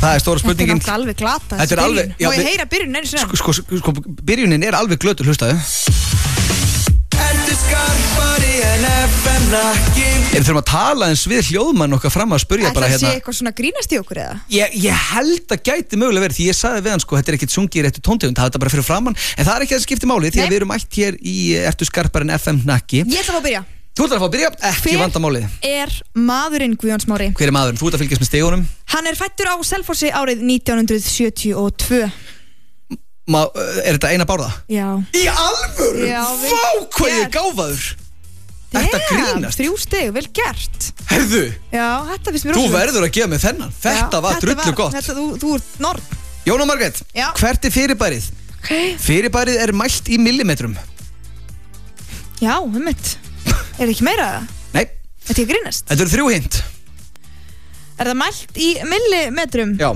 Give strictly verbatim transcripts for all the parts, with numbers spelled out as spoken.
Það er stóra spurningin. Þetta er alveg glata. Þetta er alveg, já, Má ég heyra byrjunin einu sinni? Sko, sko, sko, byrjunin er alveg glötur, hlustaðu. Ertu skarpari en F M Nakki? Við þurfum að tala eins við hljóðmann okkar fram að spurja bara hérna. Það sé eitthvað svona grínast í okkur eða? Ég, ég held að gæti mögulega verið, því ég sagði við hann sko, þetta er ekkit sungið í réttu tóntegund, það er þetta bara fyrir framann, en það er ekki að skipta máli, því að við erum mætt hér í Ertu skarpari en F M Nakki. Ég ætla að fá að byrja. Þú ætlar að fá að byrja, ekki vandamálið. Hver er maðurinn Guðjón Smári? Hver er maðurinn? Þú ert að fylgjast með stigunum. Hann er fæddur á Selfossi árið nítján hundruð sjötíu og tvö. Ma, er þetta eina bárða? Já. Í alvöru? Já, Vá, hvað ég er gáfaður. Þetta grínast. Þrjú stig, vel gert. Herðu. Já, þetta finnst mér Þú rosalegt. verður að gefa mig þennan. Þetta Já, var þetta drullu var- gott. Þetta, þú, þú ert norn. Jóna Margrét, Já. hvert er fyrirbærið? Okay. Fyrirbærið er mælt í millimetrum. Já, um mitt. Er það ekki meira það? Nei. Þetta er grínast. Þetta eru þrjú hint. Er það mælt í millimetrum? Já.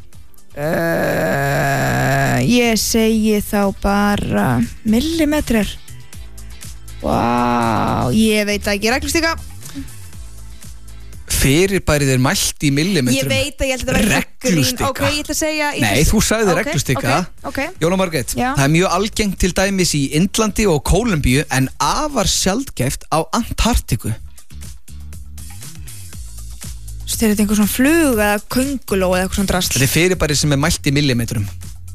Uh, ég segi þá bara millimetrar. Vá, ég veit ekki, reglustika. Fyrirbærið er mælt í millimetrum. Ég veit að ég held að þetta verður Reglustika. Ok, ég ætla að segja ég Nei, ætla- þú sagði Ok, reglustika. Ok, ok. Jóna Margrét, Já. það er mjög algengt til dæmis í Indlandi og Kólumbíu en afar sjaldgæft á Antarktíku. Svo er þetta einhver svona flug eða könguló eða eitthvað svona drasl. Þetta er fyrirbærið sem er mælt í millimetrum.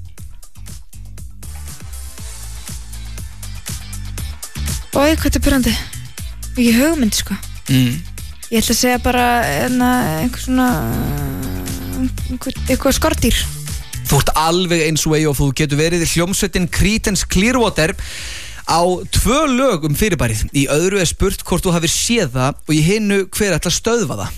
Ói, hvað þetta er pyrrandi. Ekki hugmynd, sko. Mm. Ég ætla að segja bara enna, einhver svona einhver, eitthvað skordýr. Þú ert alveg eins og og þú getur verið hljómsveitin Creedence Clearwater á tvö lög um fyrirbærið. Í öðru er spurt hvort þú hafir séð það og í hinu hver ætla að stöðva það.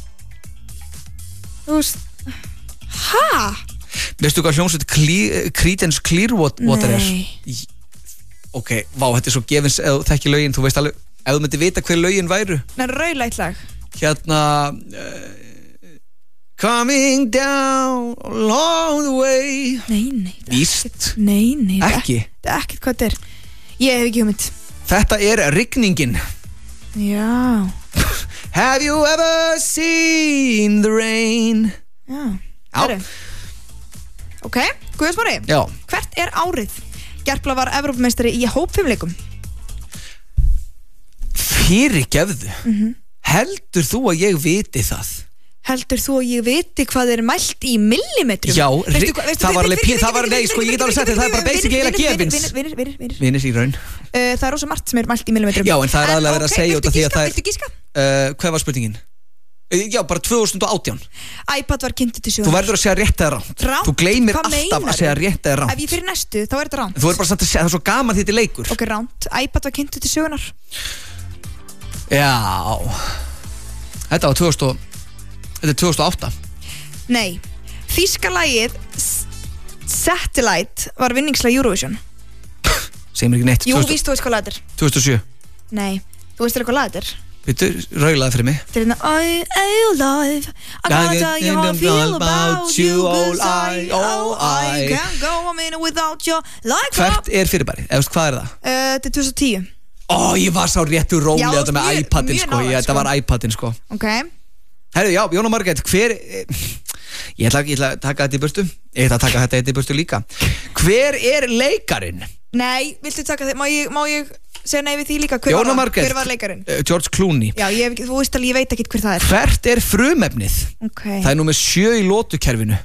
Þú veist, hæ? Veistu hvað hljómsveit Cle- Creedence Clearwater er? Nei. Í- Ok, vá, þetta er svo gefins ef þú þekki lögin, þú veist alveg, ef þú myndir vita hver lögin væru. Nei, rauðlætt lag. Hérna uh, Coming down along the way. Nei, nei. þetta er Víst. ekkert- Nei, nei. þetta er Ekki? Þetta er ekkert hvað þetta er. Ég hef ekki hugmynd. Þetta er rigningin. Já. Have you ever seen the rain? Já. Já. Herru. Ok, Guðjón Smári. Já. Hvert er árið? Gerpla var Evrópumeistari í hópfimleikum. Fyrirgefðu. Mhm. Heldur þú að ég viti það? Heldur þú að ég viti hvað er mælt í millimetrum? Já, Veistu ri- hvað- veistu- það var alveg vinir, pí- það var- vinir, nei, sko, ég get alveg sagt þér, það er bara vinir, basic eiginlega vinir, gefins. vinir, vinir, vinir, vinir. Vinir í raun. Uh, Það er rosa margt sem er mælt í millimetrum. Já, en það er aðalega verið að ok, segja út af viltu því að gíska, það er- Viltu gíska? Uh, hvað var spurningin? Uh, Já, bara tvö þúsund og átján. iPad var kynntur til Þú sögunar. verður að segja rétt eða ránt. Rangt? Þú gleymir Hvað alltaf meinarðu? að segja rétt eða ránt. Ef ég fyrir næstu, þá er þetta ránt. Þú verður bara samt að segja, það er svo gaman því þetta er leikur. Ok, ránt. iPad var kynntur til sögunar. Já. Þetta var tvö þúsund og Þetta er tvö þúsund og átta. Nei. Þýska lagið S- Satellite var vinningslag Eurovision. Segir mér ekki neitt. Jú, víst þú veist hvað lag þetta er. tvö þúsund og sjö. Nei, þú veist hvað lag þetta er. Vittu, raulaði fyrir mig. Þetta er hérna I am alive I gotta tell you how I feel about you Cause I, oh I can't go a minute without you Like Hvert er fyrirbæri? Eða, hvað er það? Uh, Þetta er tvö þúsund og tíu. Ó, ég var sá réttur róli Já, þetta með mjög- iPadin mjög sko, nálægt, ég, þetta sko. var iPadin sko. Ok. Herru, já, Jóna Margrét, hver ég ætla, ég ætla að taka þetta í burtu ég ætla að taka þetta í burtu líka. Hver er leikarin? Nei, viltu taka þetta? Má ég, má ég segja nei við því líka? Hver Jóna var, það? Margrét, Hver var leikarinn? uh, George Clooney. Já, ég, hef ekki- þú veist alveg, ég veit ekki hver það er. Hvert er frumefnið? Ok. Það er númer sjö í lótukerfinu.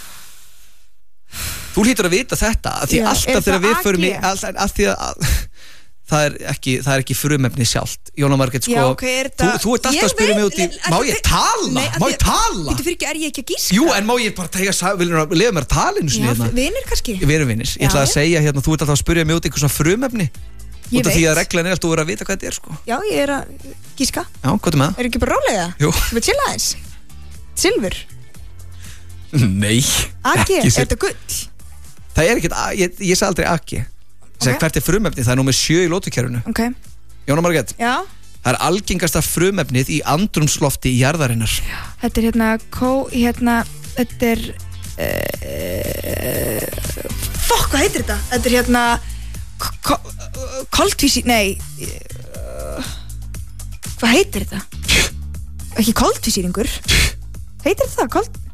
Þú hlýtur að vita þetta af því Já, alltaf er þegar það við förum í A G? all, af því að að- það er ekki, það er ekki frumefni sjálft. Jóna Margrét, sko, Já, ok, er þú, þetta- þú ert alltaf Ég að spyrja mig veit- út í en- má en- ég tala? Nei, Má ég tala? Þetta fyrir ekki, er ég ekki að gíska? Jú, en má ég bara tega, viljum við lefa mér að tala einu sinni Já, hérna? vinir kannski. Við erum vinnir. Ég Já, ætla að já. segja hérna, þú ert alltaf að spyrja mig út í einhver svona frumefni. Ég Út af því veit. að reglan er að þú verður að vita hvað þetta er, sko. Já, ég er að gíska. Já, hvað er með það? Er ekki bara rólega? Jú. Við chilla aðeins. Silfur. Nei. A G, ekki er sil- þetta gull? Það er ekkert, A- ég, ég sagði aldrei A G. Ég segi Ok. hvert er frumefni, það er númer sjö í lótukerfinu. Ok. Jóna Margrét, Já. það er algengasta frumefnið í andrumslofti í jarðarinnar. Þetta er hérna, kó, hérna, þetta er, uh, fokk, hvað heitir þetta? Þetta er hérna, koltvísi, nei, uh, hvað heitir þetta? Ekki koltvísýringur? Heitir þetta það? Kolt,